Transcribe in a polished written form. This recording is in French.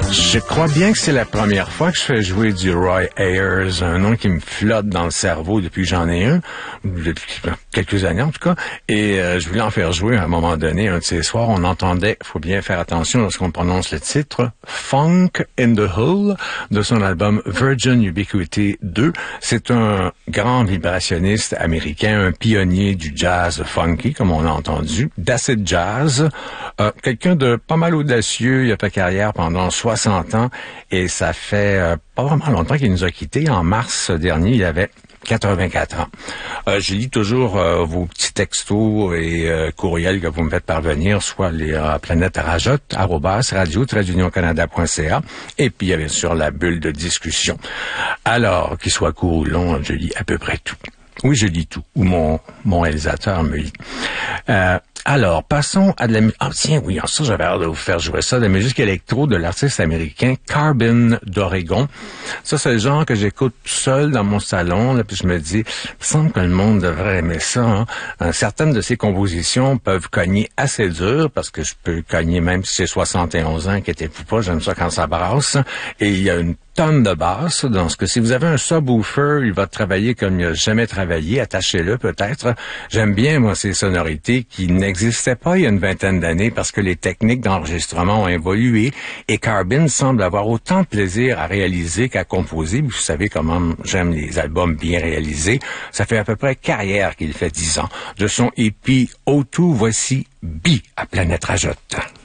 Je crois bien que c'est la première fois que je fais jouer du Roy Ayers, un nom qui me flotte dans le cerveau depuis que j'en ai un, depuis quelques années en tout cas, et je voulais en faire jouer à un moment donné, un de ces soirs, on entendait, faut bien faire attention lorsqu'on prononce le titre, Funk in the Hull, de son album Virgin Ubiquity 2. C'est un grand vibrationniste américain, un pionnier du jazz funky, comme on a entendu, d'acid jazz, quelqu'un de pas mal audacieux, il a fait carrière pendant 60 ans et ça fait pas vraiment longtemps qu'il nous a quittés. En mars dernier, il avait 84 ans. Je lis toujours vos petits textos et courriels que vous me faites parvenir, soit les planète-radio-canada.ca et puis il y a bien sûr la bulle de discussion. Alors, qu'il soit court ou long, je lis à peu près tout. Oui, je lis tout, ou mon réalisateur me lit. Alors, passons à de la musique. Ah, tiens, oui, ça, j'avais hâte de vous faire jouer ça, de la musique électro de l'artiste américain Carbon d'Oregon. Ça, c'est le genre que j'écoute tout seul dans mon salon, là, puis je me dis, il me semble que le monde devrait aimer ça, hein. Certaines de ses compositions peuvent cogner assez dur, parce que je peux cogner même si j'ai 71 ans, inquiétez-vous pas, j'aime ça quand ça brasse. Et il y a une tonne de basse, dans ce que si vous avez un subwoofer, il va travailler comme il n'a jamais travaillé, attachez-le peut-être. J'aime bien, moi, ces sonorités qui n'existaient pas il y a une vingtaine d'années parce que les techniques d'enregistrement ont évolué et Carbon semble avoir autant de plaisir à réaliser qu'à composer. Vous savez comment j'aime les albums bien réalisés. Ça fait à peu près carrière qu'il fait 10 ans. De son EP O2, voici B à Planète Rajotte.